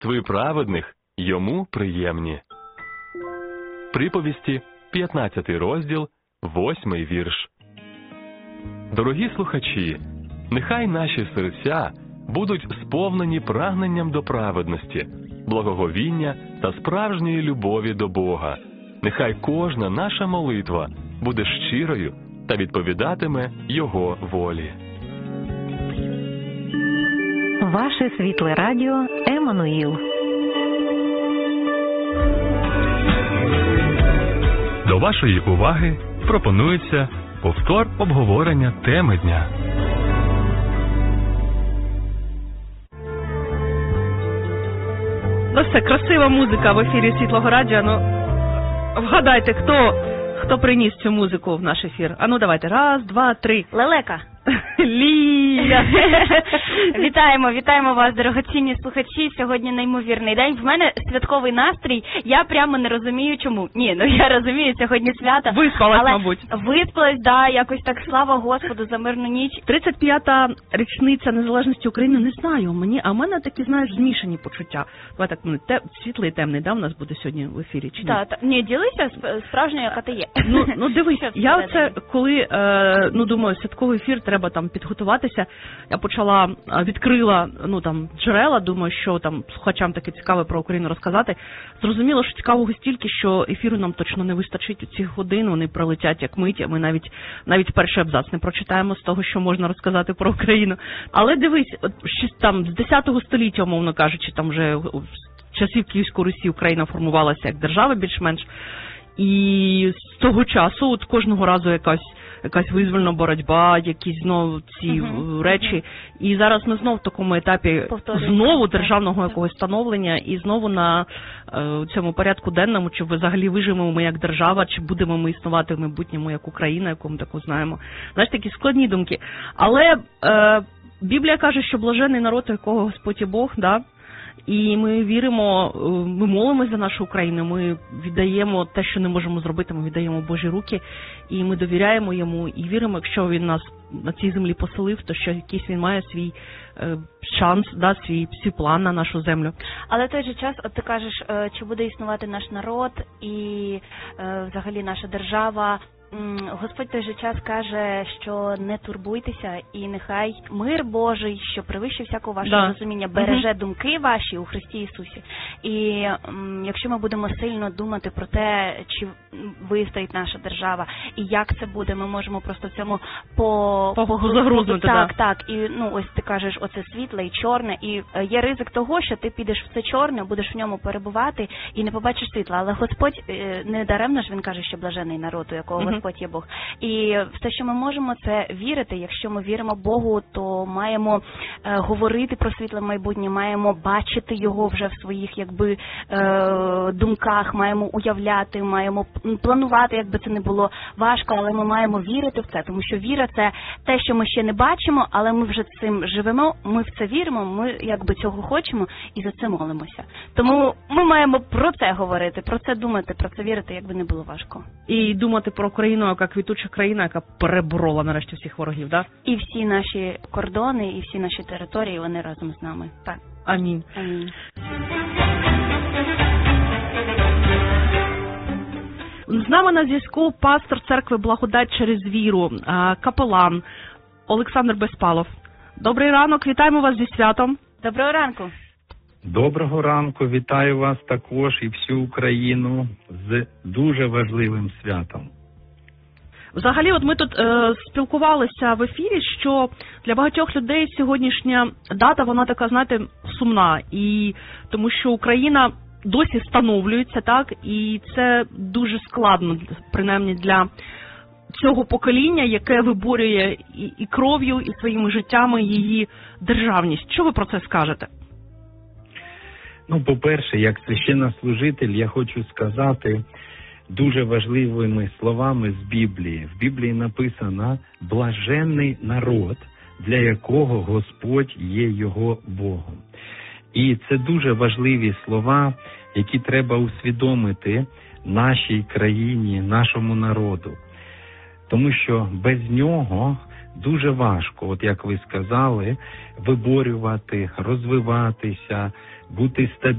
молитви праведних йому приємні. Приповісті, 15 розділ, 8 вірш. Дорогі слухачі, нехай наші серця будуть сповнені прагненням до праведності, благоговіння та справжньої любові до Бога. Нехай кожна наша молитва буде щирою та відповідатиме Його волі. Ваше світле радіо Еммануїл. До вашої уваги пропонується повтор обговорення теми дня. Ну все, красива музика в ефірі Світлого радіо. Ну, вгадайте, хто приніс цю музику в наш ефір? А ну давайте, 1, 2, 3. Лелека. Лія! Вітаємо вас, дорогоцінні слухачі. Сьогодні неймовірний день. В мене святковий настрій. Я прямо не розумію, чому. Ні, я розумію, сьогодні свято. Виспалась, мабуть. Виспалась, да, якось так, слава Господу, за мирну ніч. 35-та річниця незалежності України, не знаю, а в мене такі, знаєш, змішані почуття. Давай так, світлий і темний, да, у нас буде сьогодні в ефірі, чи ні? Так, ні, ділися справжньою, яка ти є. Ну дивись, я оце, коли, думаю, святковий ефір, треба там підготуватися. Я відкрила, джерела, думаю, що там слухачам таке цікаве про Україну розказати. Зрозуміло, що цікавого стільки, що ефіру нам точно не вистачить у ці години, вони пролетять як мить, а ми навіть перший абзац не прочитаємо з того, що можна розказати про Україну. Але дивись, щось там з 10 століття, умовно кажучи, там вже з часів Київської Русі Україна формувалася як держава більш-менш. І з того часу от кожного разу якась визвольна боротьба, якісь знову ці речі. І зараз ми знову в такому етапі знову державного якогось становлення і знову на цьому порядку денному, чи взагалі виживемо ми як держава, чи будемо ми існувати в майбутньому як Україна, яку ми таку знаємо. Знаєш, такі складні думки. Але Біблія каже, що блажений народ, у якого Господь є Бог, да? І ми віримо, ми молимось за нашу Україну, ми віддаємо те, що не можемо зробити, ми віддаємо в Божі руки, і ми довіряємо йому, і віримо, якщо він нас на цій землі поселив, то що якийсь він має свій шанс, да, свій план на нашу землю. Але в той же час, от ти кажеш, чи буде існувати наш народ і взагалі наша держава. Господь в той же час каже, що не турбуйтеся, і нехай мир Божий, що превище всякого вашого розуміння, береже думки ваші у Христі Ісусі. І якщо ми будемо сильно думати про те, чи вистоїть наша держава, і як це буде, ми можемо просто в цьому загрузнути. Так. І ось ти кажеш, оце світле і чорне, і є ризик того, що ти підеш в це чорне, будеш в ньому перебувати і не побачиш світла. Але Господь, не даремно ж він каже, що блажений народ, у якого Господь є Бог. І все, що ми можемо, це вірити. Якщо ми віримо Богу, то маємо говорити про світле майбутнє, маємо бачити його вже в своїх думках, маємо уявляти, маємо планувати, якби це не було важко, але ми маємо вірити в це, тому що віра – це те, що ми ще не бачимо, але ми вже цим живемо, ми в це віримо, ми цього хочемо і за це молимося. Тому ми маємо про це говорити, про це думати, про це вірити, якби не було важко. І думати про Україну, яка квітуча країна, яка переборола нарешті всіх ворогів, да? І всі наші кордони, і всі наші території, вони разом з нами. Так. Амінь. Амінь. З нами на зв'язку пастор церкви Благодать через віру, капелан Олександр Безпалов. Добрий ранок, вітаємо вас зі святом. Доброго ранку. Доброго ранку, вітаю вас також і всю Україну з дуже важливим святом. Взагалі, от ми тут спілкувалися в ефірі, що для багатьох людей сьогоднішня дата, вона така, знаєте, сумна. І тому що Україна досі встановлюється, так, і це дуже складно, принаймні для цього покоління, яке виборює і кров'ю, і своїми життями її державність. Що ви про це скажете? По-перше, як священнослужитель, я хочу сказати дуже важливими словами з Біблії. В Біблії написано «блаженний народ, для якого Господь є його Богом». І це дуже важливі слова, які треба усвідомити нашій країні, нашому народу. Тому що без нього дуже важко, от як ви сказали, виборювати, розвиватися, бути стабільним.